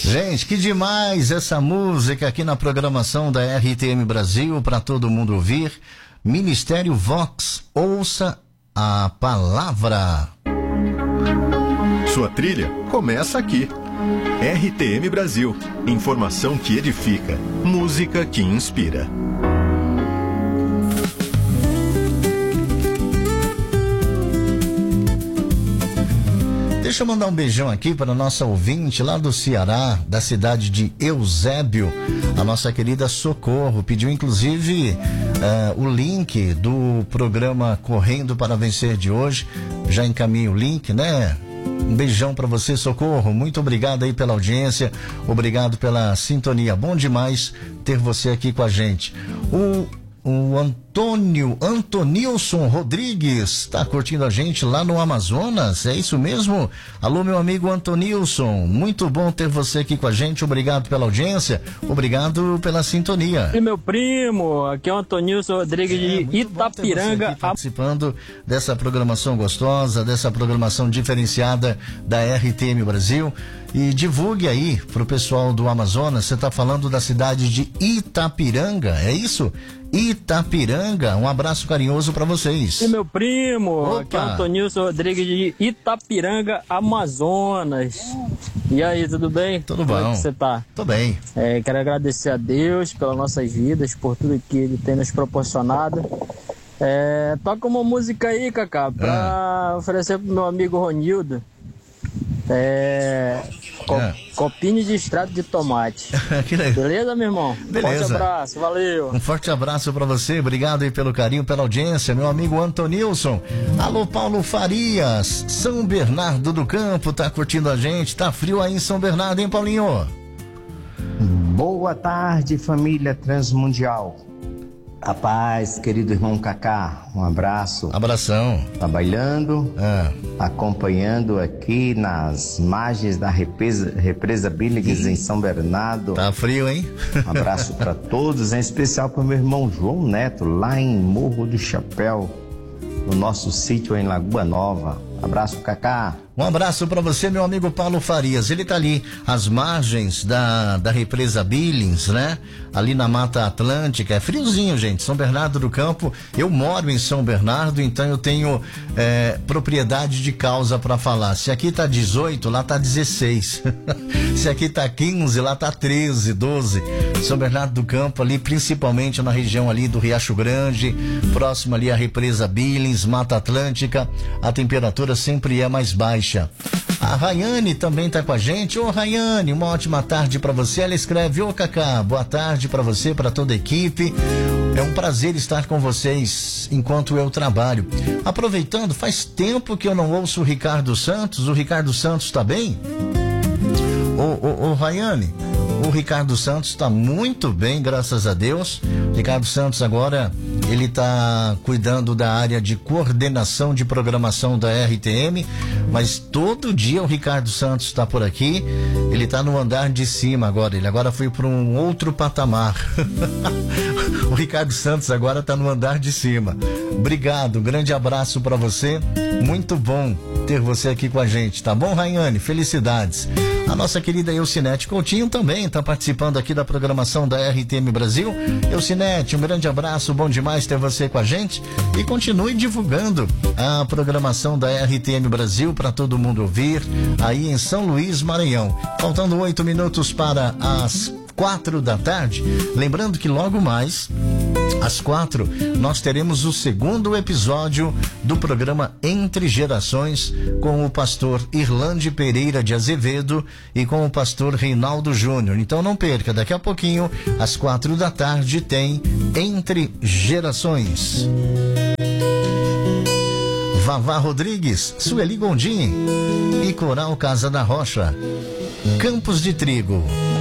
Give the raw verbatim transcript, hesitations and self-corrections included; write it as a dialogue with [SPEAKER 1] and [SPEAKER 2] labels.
[SPEAKER 1] Gente, que demais essa música aqui na programação da R T M Brasil para todo mundo ouvir. Ministério Vox, ouça a palavra.
[SPEAKER 2] Sua trilha começa aqui. R T M Brasil, informação que edifica, música que inspira.
[SPEAKER 1] Deixa eu mandar um beijão aqui para a nossa ouvinte lá do Ceará, da cidade de Eusébio, a nossa querida Socorro. Pediu inclusive uh, o link do programa Correndo para Vencer de hoje. Já encaminhei o link, né? Um beijão para você, Socorro. Muito obrigado aí pela audiência, obrigado pela sintonia. Bom demais ter você aqui com a gente. O O Antônio, Antonilson Rodrigues, está curtindo a gente lá no Amazonas, é isso mesmo? Alô, meu amigo Antonilson, muito bom ter você aqui com a gente, obrigado pela audiência, obrigado pela sintonia.
[SPEAKER 3] E meu primo, aqui é o Antonilson Rodrigues é, de Itapiranga.
[SPEAKER 1] Participando dessa programação gostosa, dessa programação diferenciada da R T M Brasil. E divulgue aí pro pessoal do Amazonas, você está falando da cidade de Itapiranga, é isso? Itapiranga, um abraço carinhoso para vocês.
[SPEAKER 3] E meu primo, Opa. aqui é o Antonilson Rodrigues de Itapiranga, Amazonas. E aí, tudo bem?
[SPEAKER 1] Tudo bom.
[SPEAKER 3] Como é que você tá?
[SPEAKER 1] Tô bem.
[SPEAKER 3] É, quero agradecer a Deus pelas nossas vidas, por tudo que Ele tem nos proporcionado. É, toca uma música aí, Cacá, pra ah. oferecer pro meu amigo Ronildo. É, co é. Copinho de extrato de tomate. Beleza, meu irmão?
[SPEAKER 1] Beleza.
[SPEAKER 3] Forte abraço, valeu.
[SPEAKER 1] Um forte abraço pra você, obrigado aí pelo carinho, pela audiência, meu amigo Antonilson. Alô, Paulo Farias, São Bernardo do Campo, tá curtindo a gente, tá frio aí em São Bernardo, hein, Paulinho?
[SPEAKER 4] Boa tarde, família Transmundial. A paz, querido irmão Cacá, um abraço.
[SPEAKER 1] Abração.
[SPEAKER 4] Trabalhando, é. acompanhando aqui nas margens da represa, represa Billings em São Bernardo.
[SPEAKER 1] Tá frio, hein?
[SPEAKER 4] Um abraço para todos, em especial para o meu irmão João Neto, lá em Morro do Chapéu, no nosso sítio em Lagoa Nova. Abraço, Cacá.
[SPEAKER 1] Um abraço para você, meu amigo Paulo Farias. Ele tá ali às margens da, da represa Billings, né? Ali na Mata Atlântica. É friozinho, gente. São Bernardo do Campo. Eu moro em São Bernardo, então eu tenho é, propriedade de causa para falar. Se aqui tá dezoito, lá tá dezesseis. Se aqui tá quinze, lá tá treze, doze. São Bernardo do Campo, ali principalmente na região ali do Riacho Grande, próximo ali à represa Billings, Mata Atlântica, a temperatura sempre é mais baixa. A Rayane também tá com a gente. Ô Rayane, uma ótima tarde para você. Ela escreve: ô Cacá, boa tarde para você, para toda a equipe. É um prazer estar com vocês enquanto eu trabalho. Aproveitando, faz tempo que eu não ouço o Ricardo Santos. O Ricardo Santos tá bem? Ô, ô, ô Rayane, o Ricardo Santos está muito bem, graças a Deus. Ricardo Santos agora, ele está cuidando da área de coordenação de programação da R T M, mas todo dia o Ricardo Santos está por aqui. Ele está no andar de cima agora, ele agora foi para um outro patamar. O Ricardo Santos agora está no andar de cima. Obrigado, um grande abraço para você. Muito bom ter você aqui com a gente, tá bom, Rayane? Felicidades. A nossa querida Elcinete Coutinho também está participando aqui da programação da R T M Brasil. Elcinete, um grande abraço, bom demais ter você com a gente. E continue divulgando a programação da R T M Brasil para todo mundo ouvir aí em São Luís, Maranhão. Faltando oito minutos para as quatro da tarde. Lembrando que logo mais, às quatro, nós teremos o segundo episódio do programa Entre Gerações com o pastor Irlande Pereira de Azevedo e com o pastor Reinaldo Júnior. Então não perca, daqui a pouquinho, às quatro da tarde, tem Entre Gerações. Vavá Rodrigues, Sueli Gondim e Coral Casa da Rocha. Campos de Trigo.